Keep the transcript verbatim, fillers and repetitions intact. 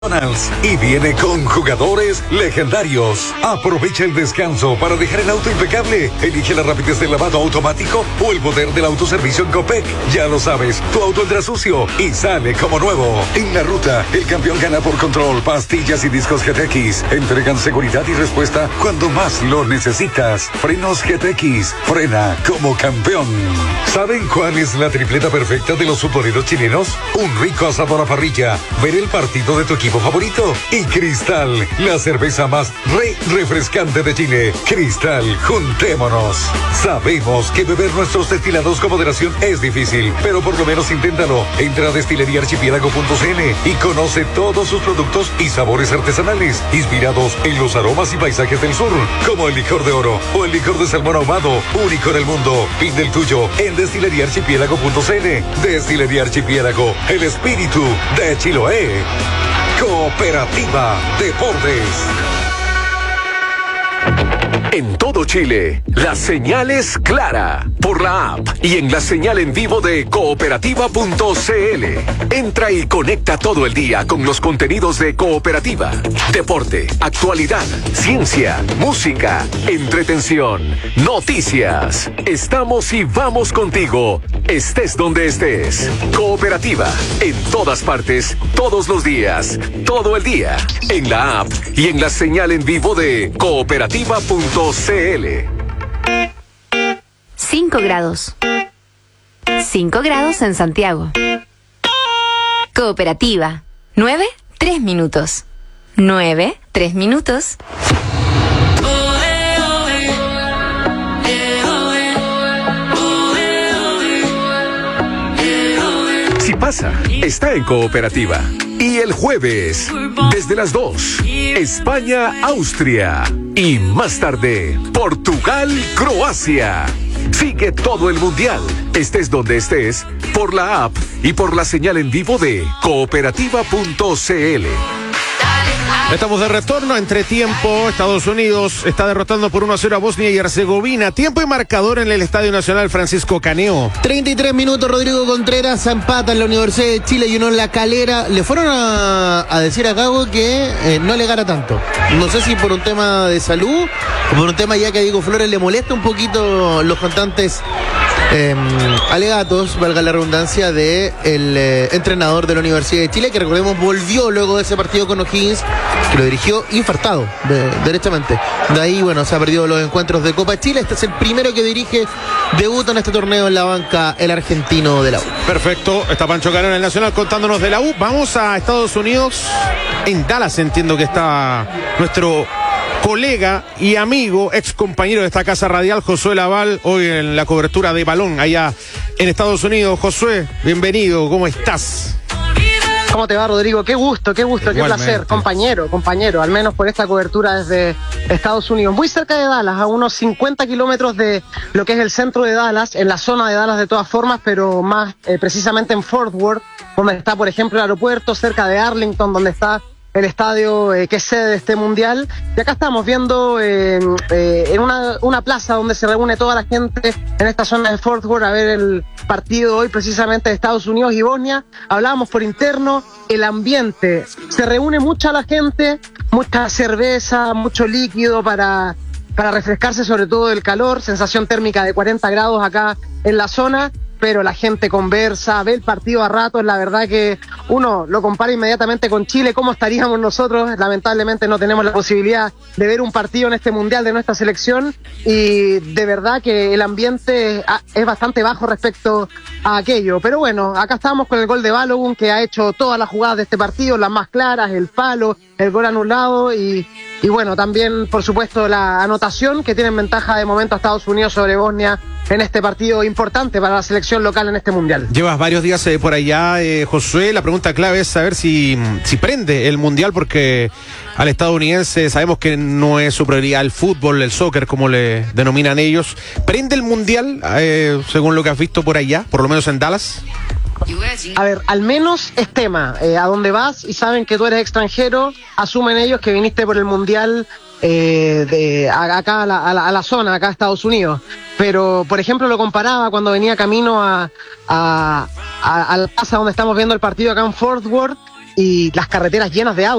Y viene con jugadores legendarios. Aprovecha el descanso para dejar el auto impecable. Elige la rapidez del lavado automático o el poder del autoservicio en Copec. Ya lo sabes, tu auto entra sucio y sale como nuevo. En la ruta, el campeón gana por control. Pastillas y discos G T X entregan seguridad y respuesta cuando más lo necesitas. Frenos G T X, frena como campeón. ¿Saben cuál es la tripleta perfecta de los futboleros chilenos? Un rico asado a la parrilla, ver el partido de tu equipo favorito y Cristal, la cerveza más re refrescante de Chile. Cristal, juntémonos. Sabemos que beber nuestros destilados con moderación es difícil, pero por lo menos inténtalo. Entra a destilería archipiélago punto c n y conoce todos sus productos y sabores artesanales inspirados en los aromas y paisajes del sur, como el licor de oro o el licor de salmón ahumado, único en el mundo. Pide el tuyo en destilería archipiélago punto c n. Destilería Archipiélago, el espíritu de Chiloé. Cooperativa Deportes. En todo Chile, la señal es clara por la app y en la señal en vivo de cooperativa punto c l. Entra y conecta todo el día con los contenidos de Cooperativa. Deporte, actualidad, ciencia, música, entretención, noticias. Estamos y vamos contigo, estés donde estés. Cooperativa, en todas partes, todos los días, todo el día. En la app y en la señal en vivo de cooperativa punto c l. cinco grados. cinco grados en Santiago. Cooperativa. nueve, tres minutos. nueve, tres minutos. Si pasa, está en Cooperativa. Y el jueves, desde las dos, España-Austria. Y más tarde, Portugal-Croacia. Sigue todo el mundial, estés donde estés, por la app y por la señal en vivo de cooperativa punto c l. Estamos de retorno, entre tiempo, Estados Unidos está derrotando por uno a cero a Bosnia y Herzegovina. Tiempo y marcador en el Estadio Nacional Francisco Caneo. treinta y tres minutos, Rodrigo Contreras empata en la Universidad de Chile y uno en La Calera. Le fueron a, a decir a Gago que eh, no le gana tanto. No sé si por un tema de salud o por un tema ya que a Diego Flores le molesta un poquito los constantes Eh, alegatos, valga la redundancia, de el eh, entrenador de la Universidad de Chile, que recordemos volvió luego de ese partido con O'Higgins, que lo dirigió infartado, de, derechamente. De ahí, bueno, se ha perdido los encuentros de Copa Chile. Este es el primero que dirige, debuta en este torneo en la banca el argentino de la U. Perfecto, está Pancho Carona en el Nacional contándonos de la U. Vamos a Estados Unidos, en Dallas entiendo que está nuestro colega y amigo, ex compañero de esta casa radial, Josué Laval, hoy en la cobertura de balón allá en Estados Unidos. Josué, bienvenido, ¿cómo estás? ¿Cómo te va, Rodrigo? Qué gusto, qué gusto, Igualmente. Qué placer, compañero, compañero, al menos por esta cobertura desde Estados Unidos, muy cerca de Dallas, a unos cincuenta kilómetros de lo que es el centro de Dallas, en la zona de Dallas de todas formas, pero más eh, precisamente en Fort Worth, donde está, por ejemplo, el aeropuerto, cerca de Arlington, donde está el estadio eh, que es sede de este mundial. Y acá estamos viendo eh, eh, en una, una plaza donde se reúne toda la gente en esta zona de Fort Worth a ver el partido hoy precisamente de Estados Unidos y Bosnia. Hablábamos por interno, el ambiente, se reúne mucha la gente, mucha cerveza, mucho líquido para, para refrescarse sobre todo del calor, sensación térmica de cuarenta grados acá en la zona, pero la gente conversa, ve el partido a ratos. La verdad que uno lo compara inmediatamente con Chile, cómo estaríamos nosotros. Lamentablemente no tenemos la posibilidad de ver un partido en este mundial de nuestra selección, y de verdad que el ambiente es bastante bajo respecto a aquello, pero bueno, acá estamos con el gol de Balogun, que ha hecho todas las jugadas de este partido, las más claras, el palo, el gol anulado y, y bueno, también por supuesto la anotación que tiene en ventaja de momento a Estados Unidos sobre Bosnia en este partido importante para la selección local en este mundial. Llevas varios días eh, por allá, eh, Josué. La pregunta clave es saber si, si prende el mundial, porque al estadounidense sabemos que no es su prioridad el fútbol, el soccer, como le denominan ellos. ¿Prende el mundial, eh, según lo que has visto por allá, por lo menos en Dallas? A ver, al menos es tema. Eh, a dónde vas y saben que tú eres extranjero, asumen ellos que viniste por el mundial eh, de a, acá a la, a, la, a la zona, acá a Estados Unidos. Pero, por ejemplo, lo comparaba cuando venía camino a, a, a, a la plaza donde estamos viendo el partido acá en Fort Worth, y las carreteras llenas de autos.